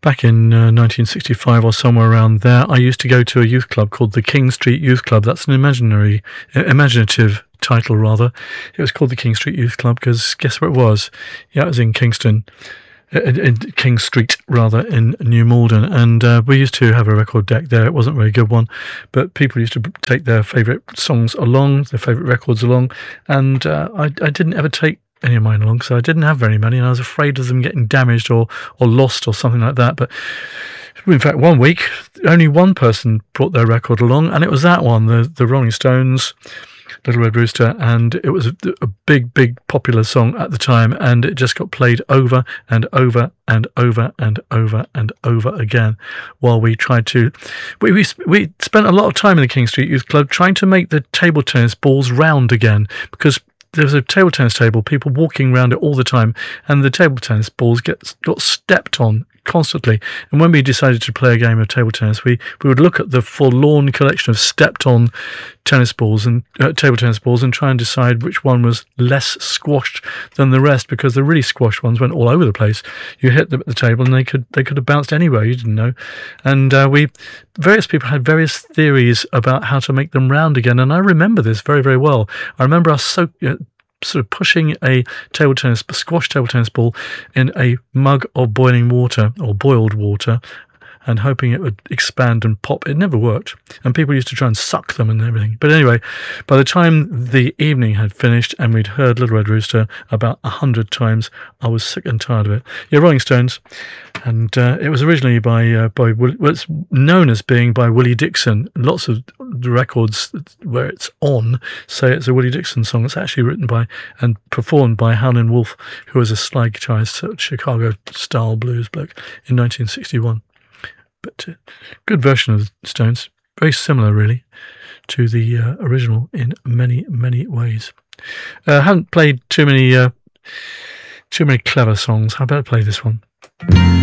Back in 1965 or somewhere around there, I used to go to a youth club called the King Street Youth Club. That's an imaginative title, rather. It was called the King Street Youth Club because guess where it was? Yeah, it was in Kingston. In King Street, rather, in New Malden, and we used to have a record deck there. It wasn't a very good one, but people used to take their favourite songs along, their favourite records along, and I didn't ever take any of mine along, so I didn't have very many, and I was afraid of them getting damaged or lost or something like that. But in fact, one week, only one person brought their record along, and it was that one, the Rolling Stones, Little Red Rooster, and it was a big popular song at the time, and it just got played over and over and over and over and over again while we tried to we spent a lot of time in the King Street Youth Club trying to make the table tennis balls round again, because there was a table tennis table, people walking around it all the time, and the table tennis balls got stepped on constantly. And when we decided to play a game of table tennis, we would look at the forlorn collection of stepped on tennis balls and table tennis balls and try and decide which one was less squashed than the rest, because the really squashed ones went all over the place. You hit them at the table and they could have bounced anywhere, you didn't know. And various people had various theories about how to make them round again, and I remember this very, very well. I remember us sort of pushing a squash table tennis ball in a mug of boiling water or boiled water and hoping it would expand and pop. It never worked, and people used to try and suck them and everything. But anyway, by the time the evening had finished and we'd heard Little Red Rooster about 100 times, I was sick and tired of it. Yeah, Rolling Stones, and it was originally by what's known as being by Willie Dixon. Lots of the records where it's on say it's a Willie Dixon song. It's actually written by and performed by Howlin' Wolf, who was a slide guitarist, Chicago-style blues bloke in 1961. But good version of the Stones. Very similar, really, to the original in many, many ways. Haven't played too many clever songs. How about I play this one?